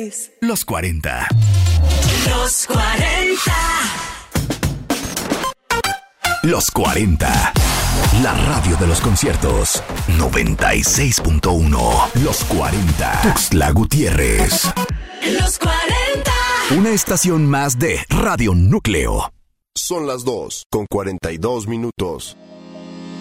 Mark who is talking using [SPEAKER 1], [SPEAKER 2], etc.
[SPEAKER 1] feliz.
[SPEAKER 2] Los 40.
[SPEAKER 1] Los 40.
[SPEAKER 2] Los 40. La radio de los conciertos. 96.1. Los 40. Tuxtla Gutiérrez.
[SPEAKER 1] Los 40.
[SPEAKER 2] Una estación más de Radio Núcleo.
[SPEAKER 3] Son las 2:42.